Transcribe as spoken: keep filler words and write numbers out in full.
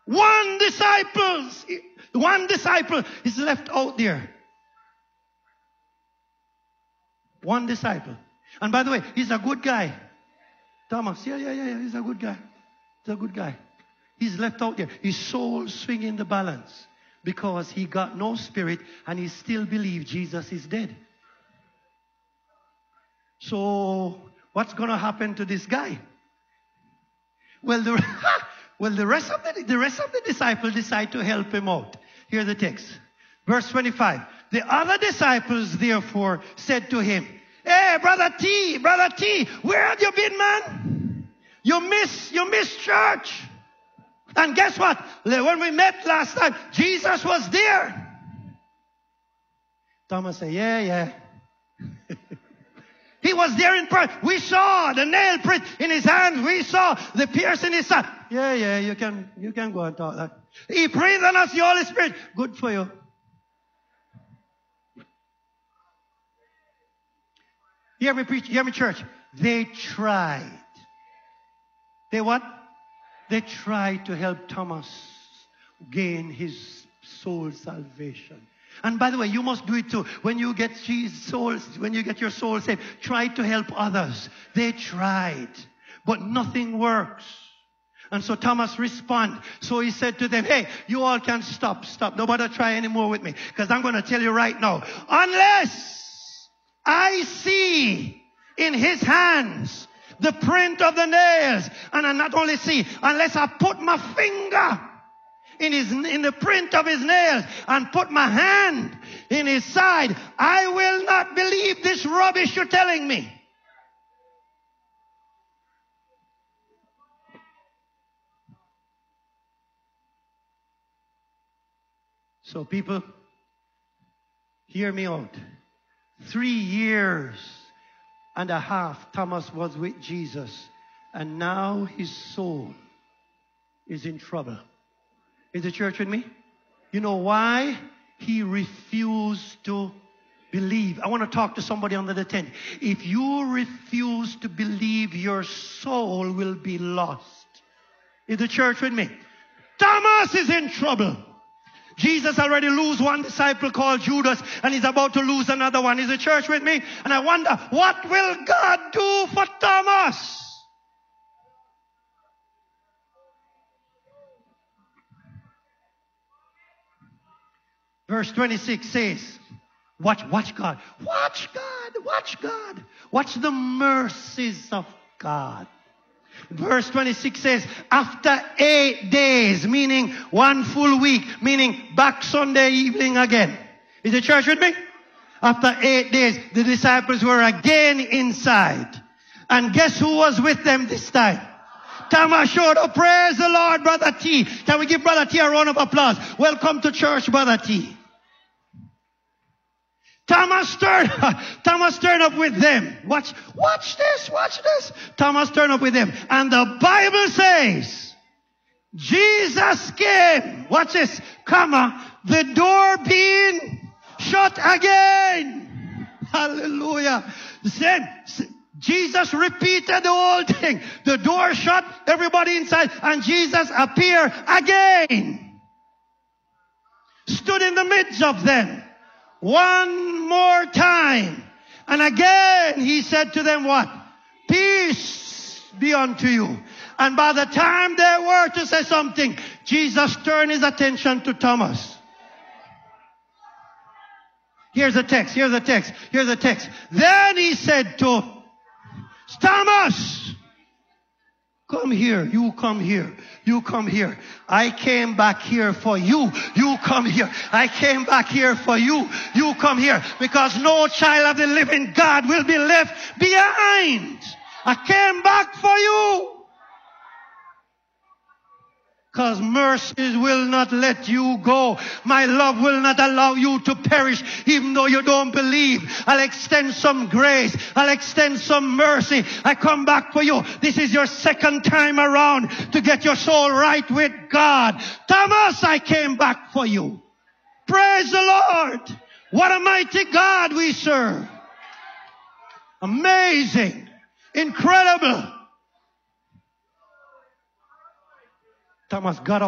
One disciple, one disciple is left out there. One disciple. And by the way, he's a good guy. Thomas, yeah, yeah, yeah, yeah, he's a good guy. He's a good guy. He's left out there. His soul swinging the balance because he got no spirit and he still believes Jesus is dead. So what's going to happen to this guy? Well, the, well, the rest of the, the rest of the disciples decide to help him out. Here's the text. Verse twenty-five. The other disciples therefore said to him, hey, Brother T, Brother T, where have you been, man? You miss, you miss church. And guess what? When we met last time, Jesus was there. Thomas said, yeah, yeah. He was there in person. We saw the nail print in his hands. We saw the pierce in his side. Yeah, yeah, you can, you can go and talk that. He breathed on us the Holy Spirit. Good for you. Hear me preach, hear me church. They tried. They what? They tried to help Thomas gain his soul salvation. And by the way, you must do it too. When you get Jesus souls, when you get your soul saved, try to help others. They tried, but nothing works. And so Thomas responded. So he said to them, hey, you all can stop, stop. Nobody try anymore with me. Because I'm going to tell you right now, unless I see in his hands the print of the nails, and I not only see, unless I put my finger in his, in the print of his nails and put my hand in his side, I will not believe this rubbish you're telling me. So people, hear me out. Three years and a half Thomas was with Jesus, and now his soul is in trouble. Is the church with me? You know why? He refused to believe. I want to talk to somebody under the tent. If you refuse to believe, your soul will be lost. Is the church with me? Thomas is in trouble. Jesus already lose one disciple called Judas, and he's about to lose another one. Is the church with me? And I wonder, what will God do for Thomas? Verse twenty-six says, watch, watch God. Watch God. Watch God. Watch the mercies of God. Verse twenty-six says, after eight days, meaning one full week, meaning back Sunday evening again. Is the church with me? After eight days, the disciples were again inside. And guess who was with them this time? Thomas showed up. Praise the Lord, Brother T. Can we give Brother T a round of applause? Welcome to church, Brother T. Thomas turned, Thomas turned up with them. Watch, watch this, watch this. Thomas turned up with them. And the Bible says, Jesus came. Watch this, comma, the door being shut again. Hallelujah. Then Jesus repeated the whole thing. The door shut, everybody inside, and Jesus appeared again. Stood in the midst of them. One more time. And again he said to them what? Peace be unto you. And by the time they were to say something, Jesus turned his attention to Thomas. Here's the text, here's the text, here's the text. Then he said to Thomas, come here, you come here, you come here. I came back here for you, you come here. I came back here for you, you come here. Because no child of the living God will be left behind. I came back for you. Because mercies will not let you go. My love will not allow you to perish even though you don't believe. I'll extend some grace. I'll extend some mercy. I come back for you. This is your second time around to get your soul right with God. Thomas, I came back for you. Praise the Lord. What a mighty God we serve. Amazing. Incredible. Thomas got up.